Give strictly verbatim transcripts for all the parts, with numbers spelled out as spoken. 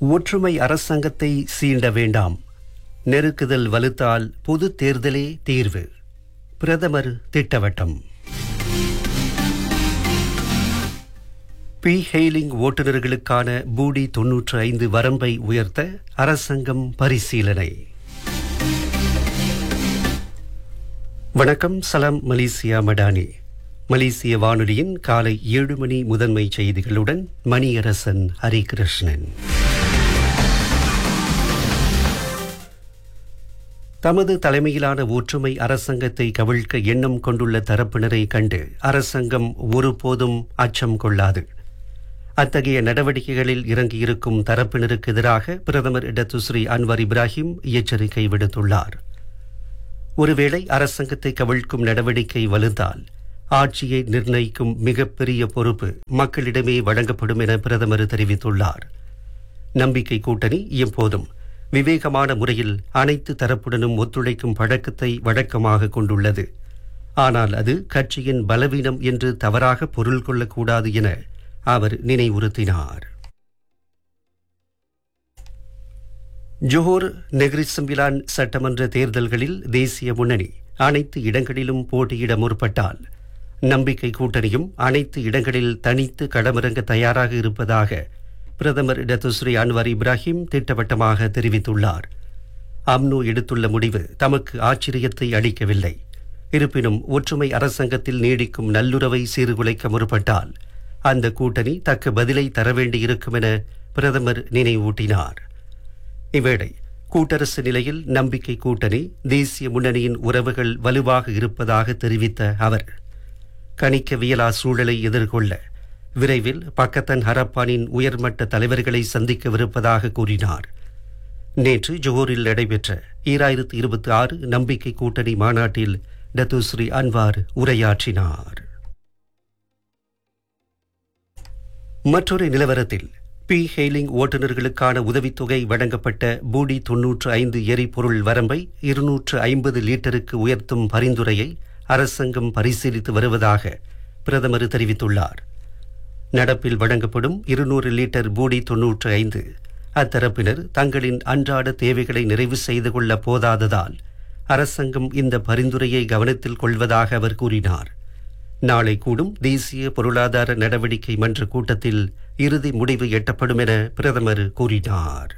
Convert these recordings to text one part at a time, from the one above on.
ஒற்றுமை அரசாங்கத்தை சீண்ட வேண்டாம், நெருக்குதல் வலுத்தால் பொது தேர்தலே தீர்வு. பிரதமர் திட்டவட்டம். பி ஹெய்லிங் ஓட்டுநர்களுக்கான பூடி தொன்னூற்று ஐந்து வரம்பை உயர்த்த அரசாங்கம் பரிசீலனை. வணக்கம். சலாம் மலேசியா மடானி. மலேசிய வானொலியின் காலை ஏழு மணி முதன்மை செய்திகளுடன் மணியரசன் ஹரிகிருஷ்ணன். தமது தலைமையிலான ஒற்றுமை அரசாங்கத்தை கவிழ்க்க எண்ணம் கொண்டுள்ள தரப்பினரை கண்டு அரசாங்கம் ஒருபோதும் அச்சம் கொள்ளாது. அத்தகைய நடவடிக்கைகளில் இறங்கியிருக்கும் தரப்பினருக்கு எதிராக பிரதமர் டத்துஸ்ரீ அன்வார் இப்ராஹிம் எச்சரிக்கை விடுத்துள்ளார். ஒருவேளை அரசாங்கத்தை கவிழ்க்கும் நடவடிக்கை வலுத்தால் ஆட்சியை நிர்ணயிக்கும் மிகப்பெரிய பொறுப்பு மக்களிடமே வழங்கப்படும் என பிரதமர் தெரிவித்துள்ளார். நம்பிக்கை கூட்டணி எப்போதும் விவேகமான முறையில் அனைத்து தரப்புடனும் ஒத்துழைக்கும் பழக்கத்தை வழக்கமாக கொண்டுள்ளது. ஆனால் அது கட்சியின் பலவீனம் என்று தவறாக பொருள் கொள்ளக்கூடாது என அவர் நினைவுறுத்தினார். ஜோஹர் நெகிரி சம்பிலான் சட்டமன்ற தேர்தல்களில் தேசிய முன்னணி அனைத்து இடங்களிலும் போட்டியிட முற்பட்டால் நம்பிக்கை கூட்டணியும் அனைத்து இடங்களில் தனித்து களமிறங்க தயாராக இருப்பதாக பிரதமர் டத்துஸ்ரீ அன்வார் இப்ராஹிம் திட்டவட்டமாக தெரிவித்துள்ளார். அம்னோ எடுத்துள்ள முடிவு தமக்கு ஆச்சரியத்தை அளிக்கவில்லை. இருப்பினும் ஒற்றுமை அரசாங்கத்தில் நீடிக்கும் நல்லுறவை சீர்குலைக்க முற்பட்டால் அந்த கூட்டணி தக்க பதிலை தர வேண்டியிருக்கும் என பிரதமர் நினைவூட்டினார். இவ்வேளை கூட்டரசு நிலையில் நம்பிக்கை கூட்டணி தேசிய முன்னணியின் உறவுகள் வலுவாக இருப்பதாக தெரிவித்த அவர், கணிக்கவியலா சூழலை எதிர்கொள்ள விரைவில் பக்கத்தன் ஹரப்பானின் உயர்மட்ட தலைவர்களை சந்திக்கவிருப்பதாக கூறினார். நேற்று ஜோஹரில் நடைபெற்ற ஈராயிரத்து இருபத்தி ஆறு நம்பிக்கை கூட்டணி மாநாட்டில் டத்துஸ்ரீ அன்வார் உரையாற்றினார். மற்றொரு நிலவரத்தில் பி ஹெய்லிங் ஓட்டுநர்களுக்கான உதவித்தொகை வழங்கப்பட்ட பூடி தொன்னூற்று ஐந்து எரிபொருள் வரம்பை இருநூற்று ஐம்பது லீட்டருக்கு உயர்த்தும் பரிந்துரையை அரசாங்கம் பரிசீலித்து வருவதாக பிரதமர் தெரிவித்துள்ளார். நடப்பில் வழங்கப்படும் இருநூறு லிட்டர் பூடி தொன்னூற்று ஐந்து அத்தரப்பினர் தங்களின் அன்றாட தேவைகளை நிறைவு செய்து கொள்ள போதாததால் அரசாங்கம் இந்த பரிந்துரையை கவனத்தில் கொள்வதாக அவர் கூறினார். நாளை கூடும் தேசிய பொருளாதார நடவடிக்கை மன்ற கூட்டத்தில் இறுதி முடிவு எட்டப்படும் என பிரதமர் கூறினார்.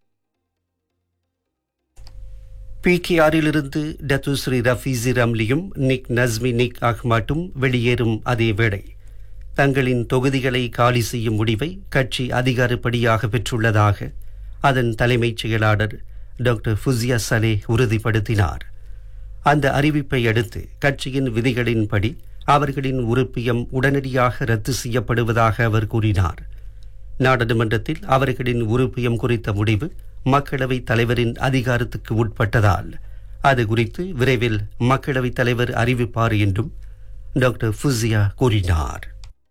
பிகேஆரிலிருந்து டத்துஸ்ரீ ரஃபீசி ரம்லியும் நிக் நஸ்மி நிக் அஹ்மாட்டும் வெளியேறும் அதே வேளை தங்களின் தொகுதிகளை காலி செய்யும் முடிவை கட்சி அதிகாரப்படியாக பெற்றுள்ளதாக அதன் தலைமைச் செயலாளர் டாக்டர் ஃபுசியா சலே உறுதிப்படுத்தினார். அந்த அறிவிப்பை அடுத்து கட்சியின் விதிகளின்படி அவர்களின் உறுப்பியம் உடனடியாக ரத்து செய்யப்படுவதாக அவர் கூறினார். நாடாளுமன்றத்தில் அவர்களின் உறுப்பியம் குறித்த முடிவு மக்களவைத் தலைவரின் அதிகாரத்துக்கு உட்பட்டதால் அது குறித்து விரைவில் மக்களவைத் தலைவர் அறிவிப்பார் என்றும் டாக்டர் ஃபுசியா கூறினார்.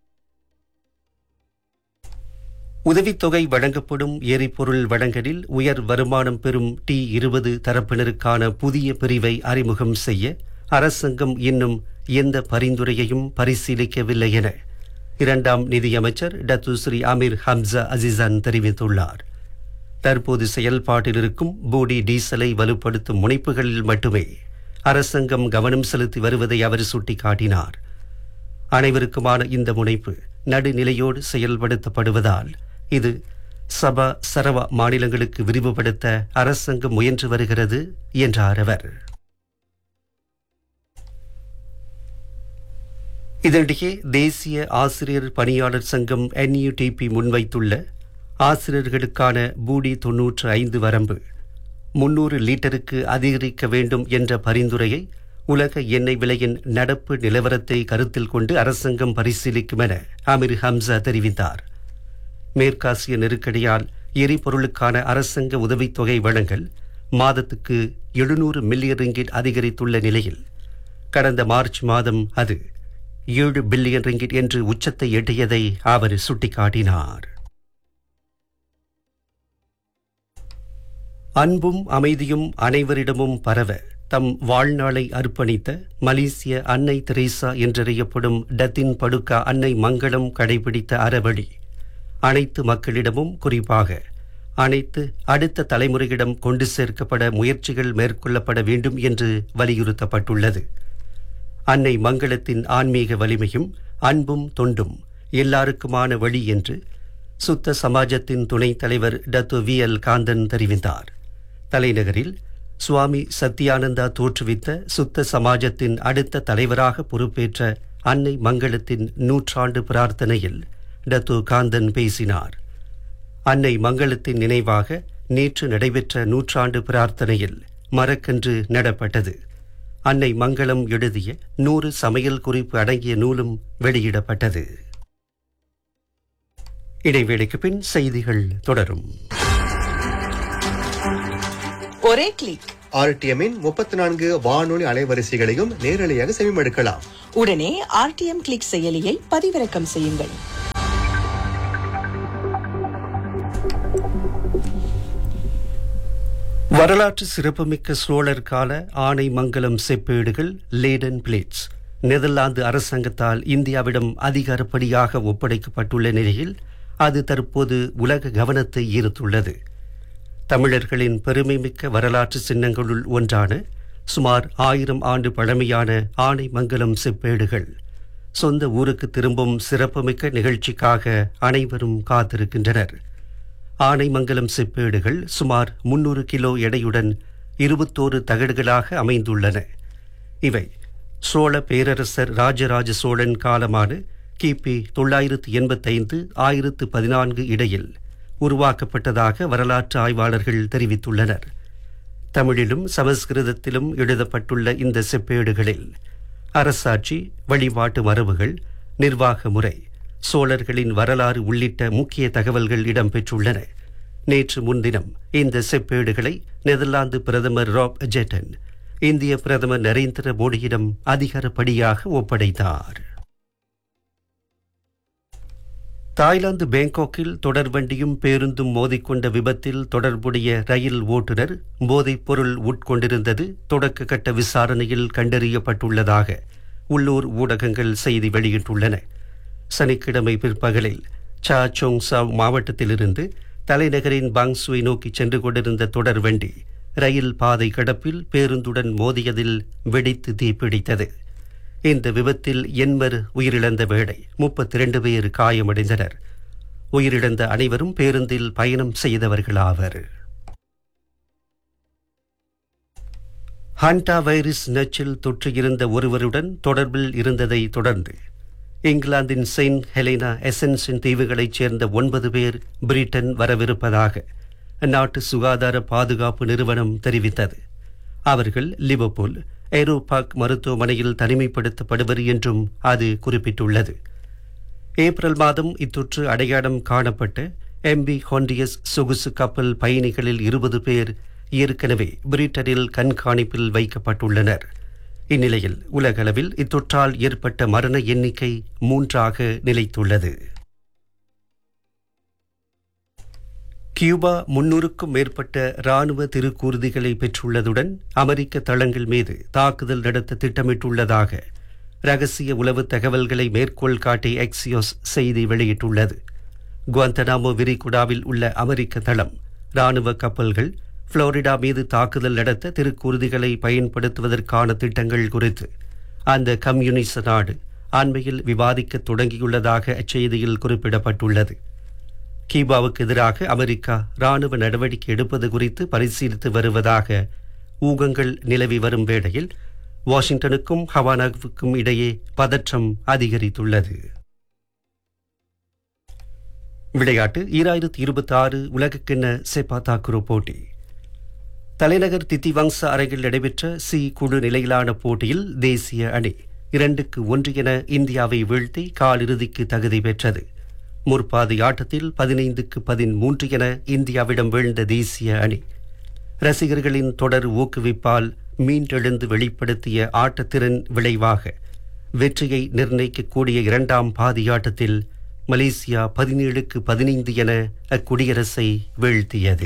உதவித்தொகை வழங்கப்படும் எரிபொருள் வழங்கலில் உயர் வருமானம் பெறும் டி இருபது தரப்பினருக்கான புதிய பிரிவை அறிமுகம் செய்ய அரசாங்கம் இன்னும் எந்த பரிந்துரையையும் பரிசீலிக்கவில்லை என இரண்டாம் நிதியமைச்சர் டத்துஸ்ரீ அமீர் ஹம்சா அசிசான் தெரிவித்துள்ளார். தற்போது செயல்பாட்டில் இருக்கும் பூடி டீசலை வலுப்படுத்தும் முனைப்புகளில் மட்டுமே அரசாங்கம் கவனம் செலுத்தி வருவதை அவர் சுட்டிக்காட்டினார். அனைவருக்குமான இந்த முனைப்பு நடுநிலையோடு செயல்படுத்தப்படுவதால் இது சபா சரவா மாநிலங்களுக்கு விரிவுபடுத்த அரசாங்கம் முயன்று வருகிறது என்றார் அவர். இதனிடையே தேசிய ஆசிரியர் பணியாளர் சங்கம் என்யூடிபி முன்வைத்துள்ள ஆசிரியர்களுக்கான பூடி தொன்னூற்று ஐந்து வரம்பு முன்னூறு லீட்டருக்கு அதிகரிக்க வேண்டும் என்ற பரிந்துரையை உலக எண்ணெய் விலையின் நடப்பு நிலவரத்தை கருத்தில் கொண்டு அரசாங்கம் பரிசீலிக்கும் என அமீர் ஹம்சா தெரிவித்தார். மேற்காசிய நெருக்கடியால் எரிபொருளுக்கான அரசாங்க உதவித்தொகை வழங்கல் மாதத்துக்கு எழுநூறு மில்லியன் ரிங்கிட் அதிகரித்துள்ள நிலையில் கடந்த மார்ச் மாதம் அது ஏழு பில்லியன் ரிங்கிட் என்று உச்சத்தை எட்டியதை அவர் சுட்டிக்காட்டினார். அன்பும் அமைதியும் அனைவரிடமும் பரவ தம் வாழ்நாளை அர்ப்பணித்த மலேசிய அன்னை தெரேசா என்றறியப்படும் டத்தின் படுகா அன்னை மங்களம் கடைபிடித்த அறவழி அனைத்து மக்களிடமும் குறிப்பாக அனைத்து அடுத்த தலைமுறையிடம் கொண்டு சேர்க்கப்பட முயற்சிகள் மேற்கொள்ளப்பட வேண்டும் என்று வலியுறுத்தப்பட்டுள்ளது. அன்னை மங்களத்தின் ஆன்மீக வலிமையும் அன்பும் தொண்டும் எல்லாருக்குமான வழி என்று சுத்த சமாஜத்தின் துணைத் தலைவர் டத்து வி எல் காந்தன் தெரிவித்தார். தலைநகரில் சுவாமி சத்யானந்தா தோற்றுவித்த சுத்த சமாஜத்தின் அடுத்த தலைவராக பொறுப்பேற்ற அன்னை மங்களத்தின் நூற்றாண்டு பிரார்த்தனையில் டத்து காந்தன் பேசினார். அன்னை மங்களத்தின் நினைவாக நேற்று நடைபெற்ற நூற்றாண்டு பிரார்த்தனையில் மரக்கன்று நடப்பட்டது. அன்னை மங்களம் எழுதிய நூறு சமையல் குறிப்பு அடங்கிய நூலும் வெளியிடப்பட்டது. இடைவேளைக்கு பின் செய்திகள் தொடரும். ஒரே கிளிக். ஆர்டிஎம்மின் முப்பத்தி நான்கு வானொலி அலைவரிசைகளையும் நேரலையாக செவிமடுக்கலாம். உடனே ஆர்டிஎம் கிளிக் செயலியை பதிவிறக்கம் செய்யுங்கள். வரலாற்று சிறப்புமிக்க சோழர் கால ஆனைமங்கலம் செப்பேடுகள் லேடன் பிளேட்ஸ் நெதர்லாந்து அரசாங்கத்தால் இந்தியாவிடம் அதிகாரப்படியாக ஒப்படைக்கப்பட்டுள்ள நிலையில் அது தற்போது உலக கவனத்தை ஈர்த்துள்ளது. தமிழர்களின் பெருமைமிக்க வரலாற்று சின்னங்களுள் ஒன்றான சுமார் ஆயிரம் ஆண்டு பழமையான ஆனைமங்கலம் செப்பேடுகள் சொந்த ஊருக்கு திரும்பும் சிறப்புமிக்க நிகழ்ச்சிக்காக அனைவரும் காத்திருக்கின்றனர். ஆனைமங்கலம் செப்பேடுகள் சுமார் முன்னூறு கிலோ எடையுடன் இருபத்தோரு தகடுகளாக அமைந்துள்ளன. இவை சோழ பேரரசர் ராஜராஜ சோழன் காலமான கிபி தொள்ளாயிரத்து எண்பத்தைந்து ஆயிரத்து பதினான்கு இடையில் உருவாக்கப்பட்டதாக வரலாற்று ஆய்வாளர்கள் தெரிவித்துள்ளனர். தமிழிலும் சமஸ்கிருதத்திலும் எழுதப்பட்டுள்ள இந்த செப்பேடுகளில் அரசாட்சி, வழிபாட்டு மரபுகள், நிர்வாக முறை, சோழர்களின் வரலாறு உள்ளிட்ட முக்கிய தகவல்கள் இடம்பெற்றுள்ளன. நேற்று முன்தினம் இந்த செப்பேடுகளை நெதர்லாந்து பிரதமர் ராப் ஜெட்டன் இந்திய பிரதமர் நரேந்திர மோடியிடம் அதிகாரப்படியாக ஒப்படைத்தார். தாய்லாந்து பேங்காக்கில் தொடர்வண்டியும் பேருந்தும் மோதிக்கொண்ட விபத்தில் தொடர்புடைய ரயில் ஓட்டுநர் போதைப் பொருள் உட்கொண்டிருந்தது தொடக்க கட்ட விசாரணையில் கண்டறியப்பட்டுள்ளதாக உள்ளூர் ஊடகங்கள் செய்தி வெளியிட்டுள்ளன. சனிக்கிழமை பிற்பகலில் சா சோங் சாவ் மாவட்டத்திலிருந்து தலைநகரின் பாங்சுவை நோக்கி சென்று கொண்டிருந்த தொடர்வண்டி ரயில் பாதை கடப்பில் பேருந்துடன் மோதியதில் வெடித்து தீப்பிடித்தது. இந்த விபத்தில் எண்வர் உயிரிழந்த வேளை முப்பத்தி இரண்டு பேர் காயமடைந்தனர். உயிரிழந்த அனைவரும் பேருந்தில் பயணம் செய்தவர்களாவர். ஹண்டா வைரஸ் நச்சில் தொற்றியிருந்த ஒருவருடன் தொடர்பில் இருந்ததை தொடர்ந்து இங்கிலாந்தின் செயின்ட் ஹெலேனா எசென்ஷன் தீவுகளைச் சேர்ந்த ஒன்பது பேர் பிரிட்டன் வரவிருப்பதாக அந்நாட்டு சுகாதார பாதுகாப்பு நிறுவனம் தெரிவித்தது. அவர்கள் லிவர்பூல் ஏரோபாக் மருத்துவமனையில் தனிமைப்படுத்தப்படுவர் என்றும் அது குறிப்பிட்டுள்ளது. ஏப்ரல் மாதம் இத்தொற்று அடையாளம் காணப்பட்ட எம்பி ஹொண்டியஸ் சொகுசு கப்பல் பயணிகளில் இருபது பேர் ஏற்கனவே பிரிட்டனில் கண்காணிப்பில் வைக்கப்பட்டுள்ளனர். இந்நிலையில் உலகளவில் இத்தொற்றால் ஏற்பட்ட மரண எண்ணிக்கை மூன்றாக நிலைத்துள்ளது. கியூபா முன்னூறுக்கும் மேற்பட்ட இராணுவ திருக்கூறுதிகளை பெற்றுள்ளதுடன் அமெரிக்க தளங்கள் மீது தாக்குதல் நடத்த திட்டமிட்டுள்ளதாக ரகசிய உளவு தகவல்களை மேற்கோள் காட்டி எக்ஸியோஸ் செய்தி வெளியிட்டுள்ளது. குவாந்தனாமோ விரிகுடாவில் உள்ள அமெரிக்க தளம், இராணுவ கப்பல்கள் புளோரிடா மீது தாக்குதல் நடத்த திருக்கூறுதிகளை பயன்படுத்துவதற்கான திட்டங்கள் குறித்து அந்த கம்யூனிச நாடு அண்மையில் விவாதிக்க தொடங்கியுள்ளதாக அச்செய்தியில் குறிப்பிடப்பட்டுள்ளது. கியூபாவுக்கு எதிராக அமெரிக்கா இராணுவ நடவடிக்கை எடுப்பது குறித்து பரிசீலித்து வருவதாக ஊகங்கள் நிலவி வரும் வேளையில் வாஷிங்டனுக்கும் ஹவானாவுக்கும் இடையே பதற்றம் அதிகரித்துள்ளது. விளையாட்டு ஈராயிரத்தி இருபத்தி ஆறு உலகக்கிண்ண செப்பா தாக்குரோ போட்டி தலைநகர் தித்திவங்ச அரங்கில் நடைபெற்ற சி குழு நிலையிலான போட்டியில் தேசிய அணி இரண்டுக்கு ஒன்று என இந்தியாவை வீழ்த்தி காலிறுதிக்கு தகுதி பெற்றது. முற்பாதி ஆட்டத்தில் பதினைந்துக்கு பதிமூன்று என இந்தியாவிடம் வீழ்ந்த தேசிய அணி ரசிகர்களின் தொடர் ஊக்குவிப்பால் மீண்டெழுந்து வெளிப்படுத்திய ஆட்டத்திறன் விளைவாக வெற்றியை நிர்ணயிக்கக்கூடிய இரண்டாம் பாதியாட்டத்தில் மலேசியா பதினேழுக்கு பதினைந்து என அக்குடியரசை வீழ்த்தியது.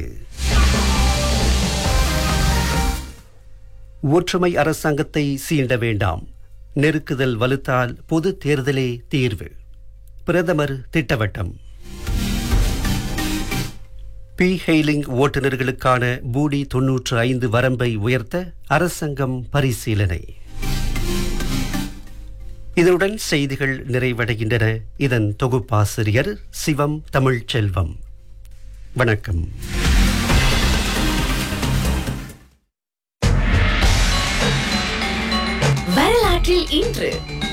ஒற்றுமை அரசாங்கத்தை சீண்ட வேண்டாம், நெருக்குதல் வலுத்தால் பொது தேர்தலே தீர்வு, பிரதமர் திட்டவட்டம். பி ஹெய்லிங் ஓட்டுநர்களுக்கான பூடி தொன்னூற்று ஐந்து வரம்பை உயர்த்த அரசாங்கம் பரிசீலனை. இதனுடன் செய்திகள் நிறைவடைகின்றன. இதன் தொகுப்பாசிரியர் சிவம் தமிழ்ச்செல்வம். வணக்கம். வரலாற்றில் இன்று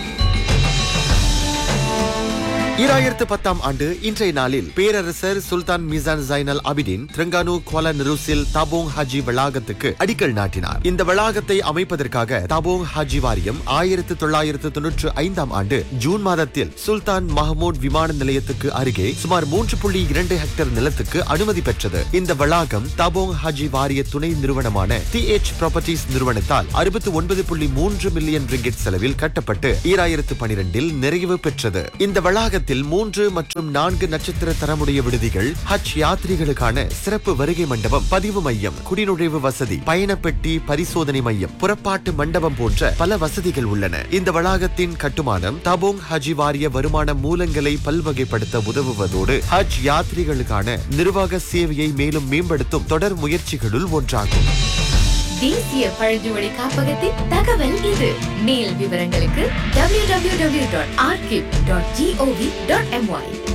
ஈராயிரத்து பத்தாம் ஆண்டு இன்றைய நாளில் பேரரசர் சுல்தான் மிசான் ஜைனல் அபிடின் திரங்கானு குவாலா நெரூசில் தாபோங் ஹாஜி வளாகத்துக்கு அடிக்கல் நாட்டினார். இந்த வளாகத்தை அமைப்பதற்காக தாபோங் ஹாஜி வாரியம் ஆயிரத்து தொள்ளாயிரத்து தொன்னூற்று ஐந்தாம் ஆண்டு ஜூன் மாதத்தில் சுல்தான் மஹமூட் விமான நிலையத்துக்கு அருகே சுமார் மூன்று புள்ளி இரண்டு ஹெக்டேர் நிலத்துக்கு அனுமதி பெற்றது. இந்த வளாகம் தாபோங் ஹாஜி வாரிய துணை நிறுவனமான டி எச் ப்ராப்பர்ட்டிஸ் நிறுவனத்தால் அறுபத்தி ஒன்பது புள்ளி மூன்று மில்லியன் ரிங்கிட் செலவில் கட்டப்பட்டு ஈராயிரத்து பனிரெண்டில் நிறைவு பெற்றது. இந்த வளாகத்தில் மூன்று மற்றும் நான்கு நட்சத்திர தரமுடைய விடுதிகள், ஹஜ் யாத்ரிகளுக்கான சிறப்பு வருகை மண்டபம், பதிவு மையம், குடிநுழைவு வசதி, பயணப்பெட்டி, பரிசோதனை மையம், புறப்பாட்டு மண்டபம் போன்ற பல வசதிகள் உள்ளன. இந்த வளாகத்தின் கட்டுமானம் தாபோங் ஹஜி வாரிய வருமான மூலங்களை பல்வகைப்படுத்த உதவுவதோடு ஹஜ் யாத்ரிகளுக்கான நிர்வாக சேவையை மேலும் மேம்படுத்தும் தொடர் முயற்சிகளுள் ஒன்றாகும். தேசிய பழங்குடி காப்பகத்தின் தகவல் இது. மேல் விவரங்களுக்கு W W W dot archive dot gov dot MY.